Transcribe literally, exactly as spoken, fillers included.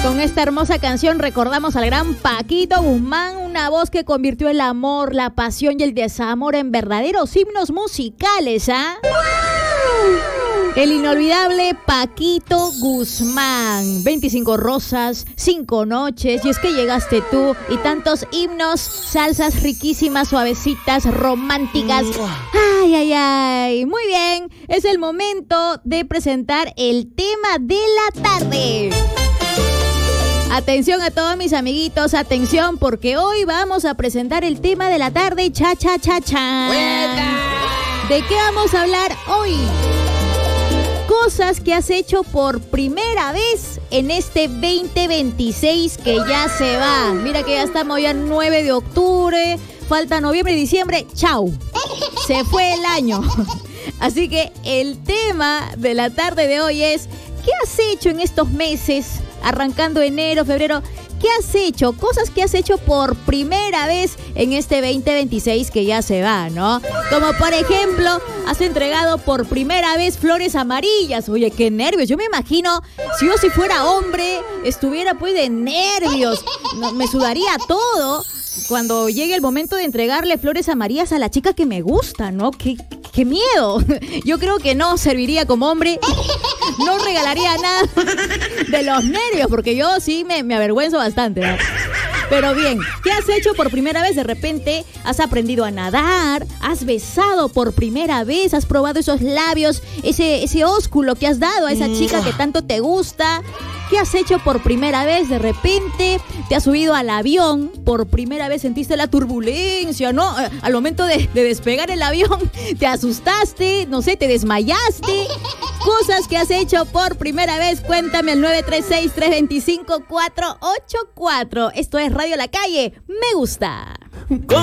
Con esta hermosa canción recordamos al gran Paquito Guzmán, una voz que convirtió el amor, la pasión y el desamor en verdaderos himnos musicales, ¿ah? ¿eh? El inolvidable Paquito Guzmán. veinticinco rosas, cinco noches, y es que llegaste tú, y tantos himnos, salsas riquísimas, suavecitas, románticas. Ay, ay, ay. Muy bien, es el momento de presentar el tema de la tarde. Atención a todos mis amiguitos, atención, porque hoy vamos a presentar el tema de la tarde, cha, cha, cha, cha. ¿De qué vamos a hablar hoy? Cosas que has hecho por primera vez en este veinte veintiséis que ya se va. Mira que ya estamos ya nueve de octubre, falta noviembre y diciembre, chau. Se fue el año. Así que el tema de la tarde de hoy es, ¿qué has hecho en estos meses? Arrancando enero, febrero, ¿qué has hecho? Cosas que has hecho por primera vez en este veinte veintiséis que ya se va, ¿no? Como por ejemplo, has entregado por primera vez flores amarillas. Oye, qué nervios. Yo me imagino, si yo si fuera hombre, estuviera pues de nervios. Me sudaría todo cuando llegue el momento de entregarle flores amarillas a la chica que me gusta, ¿no? ¡Qué, qué miedo! Yo creo que no serviría como hombre. No regalaría nada de los nervios, porque yo sí me, me avergüenzo bastante, ¿no? Pero bien, ¿qué has hecho por primera vez? De repente has aprendido a nadar, has besado por primera vez, has probado esos labios, ese, ese ósculo que has dado a esa chica que tanto te gusta. ¿Qué has hecho por primera vez? De repente te has subido al avión, por primera vez sentiste la turbulencia, ¿no? Al momento de, de despegar el avión, te asustaste, no sé, te desmayaste. Cosas que has hecho por primera vez, cuéntame al nueve tres seis, tres dos cinco, cuatro ocho cuatro. Esto es Radio La Calle, me gusta.